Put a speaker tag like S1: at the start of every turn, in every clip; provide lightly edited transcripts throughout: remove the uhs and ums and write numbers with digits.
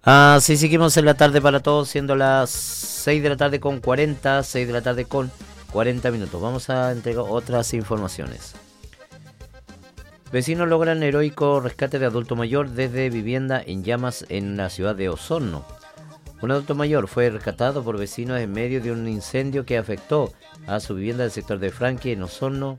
S1: Así seguimos en la tarde para todos, siendo las 6 de la tarde con 40, 6 de la tarde con 40 minutos. Vamos a entregar otras informaciones. Vecinos logran heroico rescate de adulto mayor desde vivienda en llamas en la ciudad de Osorno. Un adulto mayor fue rescatado por vecinos en medio de un incendio que afectó a su vivienda del sector de Franqui en Osorno.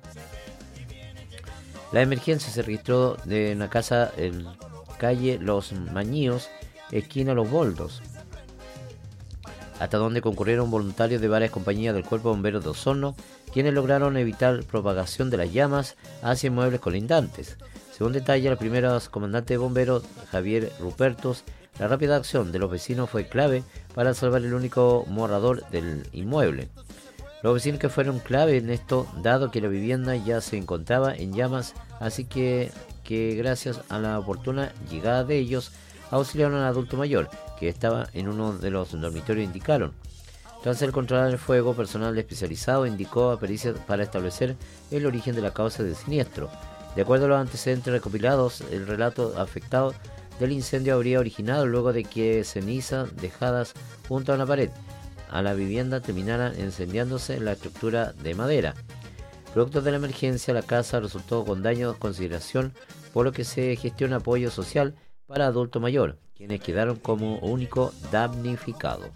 S1: La emergencia se registró en la casa en calle Los Mañíos, esquina Los Boldos, hasta donde concurrieron voluntarios de varias compañías del Cuerpo de Bomberos de Osorno, quienes lograron evitar propagación de las llamas hacia inmuebles colindantes. Según detalla el primer comandante de bomberos, Javier Rupertos, la rápida acción de los vecinos fue clave para salvar el único morador del inmueble. Los vecinos que fueron clave en esto, dado que la vivienda ya se encontraba en llamas, así que gracias a la oportuna llegada de ellos, auxiliaron al adulto mayor, que estaba en uno de los dormitorios, indicaron. Tras el controlar el fuego, personal especializado indicó a pericias para establecer el origen de la causa del siniestro. De acuerdo a los antecedentes recopilados, el relato afectado del incendio habría originado luego de que cenizas dejadas junto a una pared a la vivienda terminaran incendiándose la estructura de madera. Producto de la emergencia, la casa resultó con daño de consideración, por lo que se gestiona apoyo social para adulto mayor, quienes quedaron como único damnificado.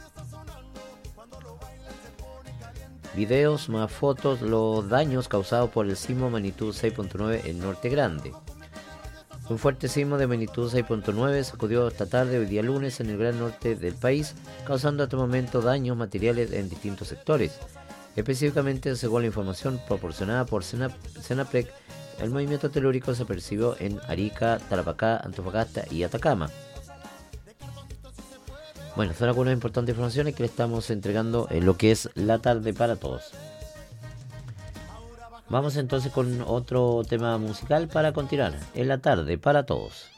S1: Videos más fotos, los daños causados por el sismo magnitud 6.9 en Norte Grande. Un fuerte sismo de magnitud 6.9 sacudió esta tarde, hoy día lunes, en el gran norte del país, causando hasta el momento daños materiales en distintos sectores. Específicamente, según la información proporcionada por Senaprec, el movimiento telúrico se percibió en Arica, Tarapacá, Antofagasta y Atacama. Bueno, son algunas importantes informaciones que le estamos entregando en lo que es la tarde para todos. Vamos entonces con otro tema musical para continuar en la tarde para todos.